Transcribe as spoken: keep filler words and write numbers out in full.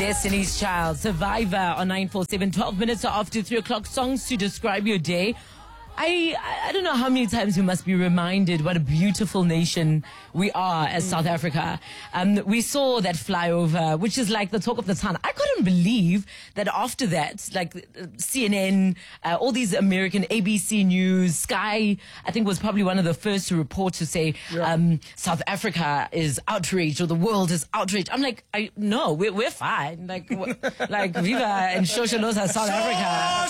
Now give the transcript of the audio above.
Destiny's Child, Survivor on nine four seven, twelve minutes after three o'clock. Songs to describe your day. I, I don't know how many times we must be reminded what a beautiful nation we are as South Africa. Um, we saw that flyover, which is like the talk of the town. I couldn't believe that after that, like uh, C N N, uh, all these American A B C News, Sky, I think was probably one of the first to report to say yeah. um, South Africa is outraged or the world is outraged. I'm like, I no, we're, we're fine. Like, w- like Viva and Shosholoza South Africa.